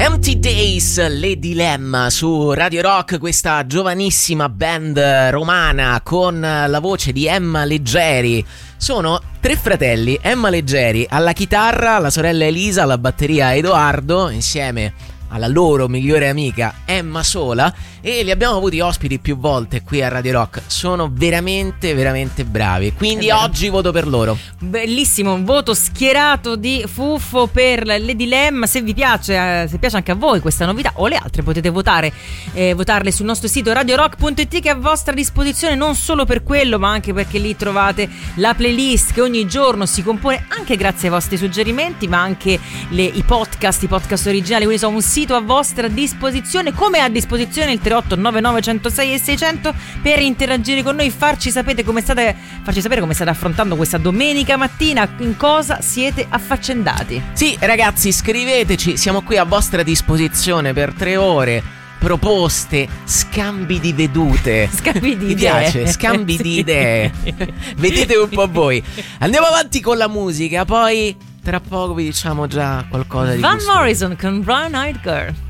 Empty Days, Le Dilemma su Radio Rock, questa giovanissima band romana con la voce di Emma Leggeri. Sono 3 fratelli: Emma Leggeri alla chitarra, la sorella Elisa alla batteria, Edoardo insieme alla loro migliore amica Emma Sola, e li abbiamo avuti ospiti più volte qui a Radio Rock. Sono veramente veramente bravi, quindi oggi voto per loro. Bellissimo, un voto schierato di Fuffo per Le Dilemma. Se vi piace, se piace anche a voi questa novità o le altre, potete votarle sul nostro sito radiorock.it, che è a vostra disposizione non solo per quello, ma anche perché lì trovate la playlist che ogni giorno si compone anche grazie ai vostri suggerimenti, ma anche i podcast originali, quindi sono un sito a vostra disposizione, come a disposizione il 3899 106 e 600 per interagire con noi, farci sapere come state affrontando questa domenica mattina, in cosa siete affaccendati. Sì, ragazzi, scriveteci, siamo qui a vostra disposizione per 3 ore. Proposte, scambi di vedute. Scambi di Mi idee. piace, scambi Sì. di idee. Vedete un po' voi. Andiamo avanti con la musica, poi tra poco vi diciamo già qualcosa di Van gustoso. Morrison con Brown Eyed Girl.